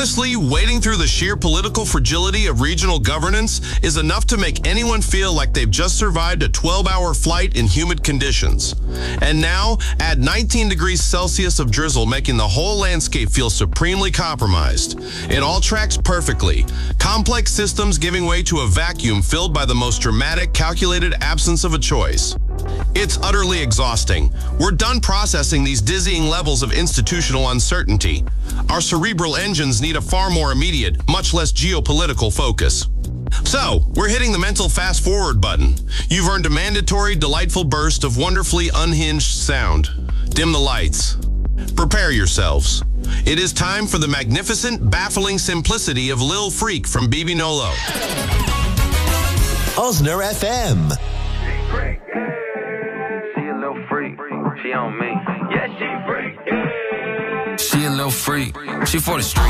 Honestly, wading through the sheer political fragility of regional governance is enough to make anyone feel like they've just survived a 12-hour flight in humid conditions. And now, add 19 degrees Celsius of drizzle, making the whole landscape feel supremely compromised. It all tracks perfectly. Complex systems giving way to a vacuum filled by the most dramatic, calculated absence of a choice. It's utterly exhausting. We're done processing these dizzying levels of institutional uncertainty. Our cerebral engines need a far more immediate, much less geopolitical focus. So, we're hitting the mental fast-forward button. You've earned a mandatory, delightful burst of wonderfully unhinged sound. Dim the lights. Prepare yourselves. It is time for the magnificent, baffling simplicity of Lil Freak from BB Nolo. Osner FM. She a little freak. She on me. Yeah, she freak. She a little freak. She for the street.